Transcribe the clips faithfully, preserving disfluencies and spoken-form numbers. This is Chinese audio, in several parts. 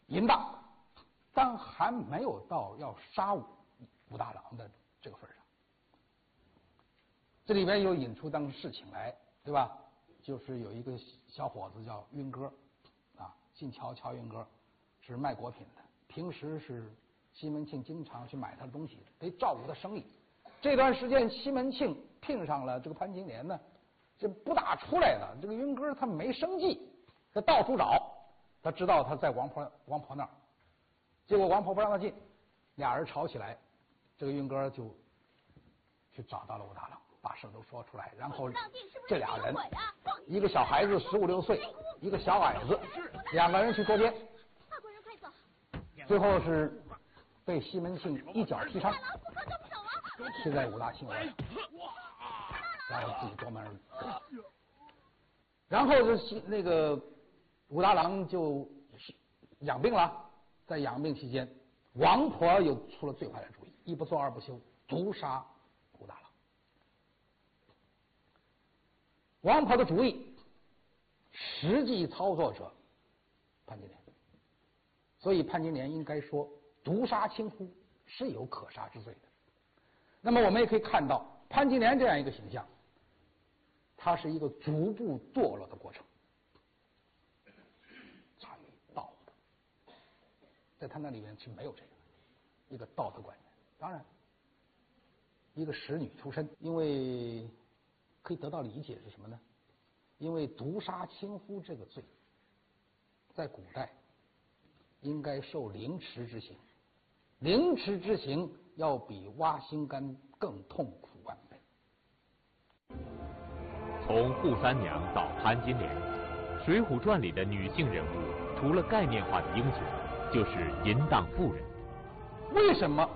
淫荡，但还没有到要杀武武大郎的这个份上。这里边又引出当事情来，对吧？就是有一个小伙子叫晕哥，啊，姓乔，乔晕哥，是卖果品的，平时是西门庆经常去买他的东西，得照顾他生意。这段时间西门庆聘上了这个潘金莲呢，这不大出来了。这个晕哥他没生计，他到处找，他知道他在王婆王婆那儿，结果王婆不让他进，俩人吵起来，这个晕哥就去找到了武大郎，把事都说出来，然后这俩人，一个小孩子十五六岁，一个小矮子，两个人去捉奸，最后是被西门庆一脚踢伤，踢在武大庆外，然后自己夺门而入。然后就是那个武大郎就养病了，在养病期间，王婆又出了最坏的主意，一不做二不休，毒杀武大郎。王婆的主意，实际操作者潘金莲，所以潘金莲应该说毒杀亲夫是有可杀之罪的。那么我们也可以看到潘金莲这样一个形象，它是一个逐步堕落的过程，参与道德，在他那里面是没有这个一个道德观念。当然，一个使女出身，因为可以得到理解是什么呢？因为毒杀亲夫这个罪，在古代应该受凌迟之刑，凌迟之刑要比挖心肝更痛苦万倍。 从扈三娘到潘金莲，《水浒传》里的女性人物，除了概念化的英雄，就是淫荡妇人。 为什么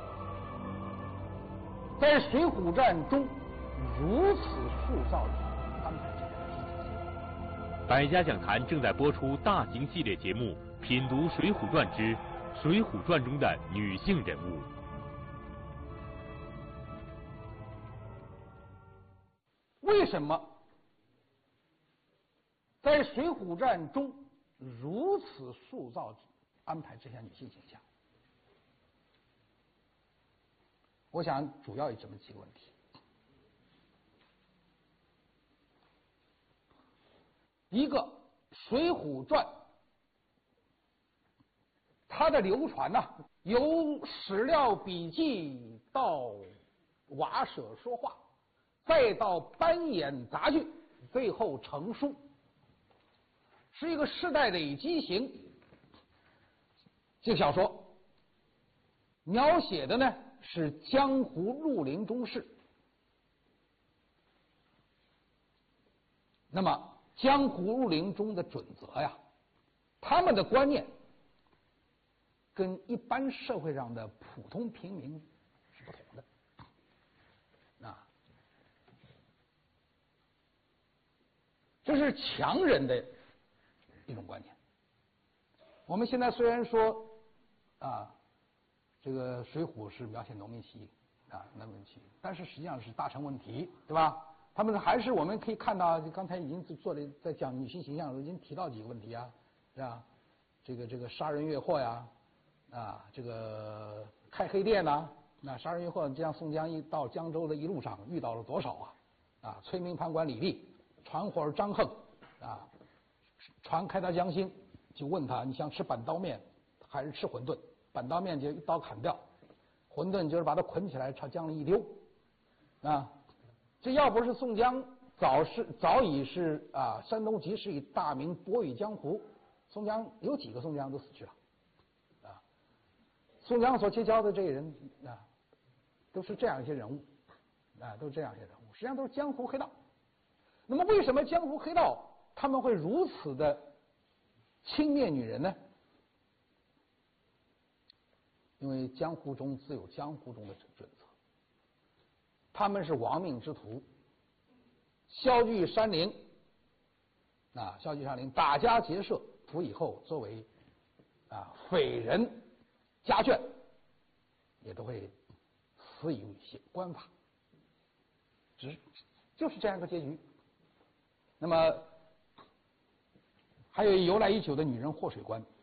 在《水浒传》中如此塑造安排这样的事情？ 百家讲坛正在播出大型系列节目《品读水浒传之水浒传中的女性人物》。 为什么在《水浒传》中如此塑造安排这些女性形象？我想主要有这么几个问题。一个《水浒传》它的流传呢、啊，由史料笔记到瓦舍说话，再到扮演杂剧，最后成书，是一个世代累积型。这个小说描写的呢是江湖绿林中事。那么江湖绿林中的准则呀，他们的观念跟一般社会上的普通平民是不同的。啊，这是强人的一种观念。我们现在虽然说啊，这个《水浒》是描写农民起义啊，农民起义，但是实际上是大成问题，对吧？他们还是我们可以看到，刚才已经做了在讲女性形象的时候，已经提到几个问题啊，是吧？这个这个杀人越货呀，啊，这个开黑店呐，那杀人越货，这样宋江一到江州的一路上遇到了多少啊？啊，催命判官李立，传伙张横，啊，船开到江心，就问他你想吃板刀面还是吃馄饨？板刀面就一刀砍掉，馄饨就是把它捆起来朝江里一丢，啊。这要不是宋江早是早已是啊山东及时以大名播于江湖，宋江有几个宋江都死去了啊。宋江所结交的这些人啊，都是这样一些人物啊，都是这样一些人物，实际上都是江湖黑道。那么为什么江湖黑道他们会如此的轻蔑女人呢？因为江湖中自有江湖中的准则。他们是亡命之徒，削据山陵，啊，削据山陵，打家劫舍，服以后作为啊匪人家眷，也都会死于官法，只就是这样一个结局。那么还有由来已久的女人祸水观，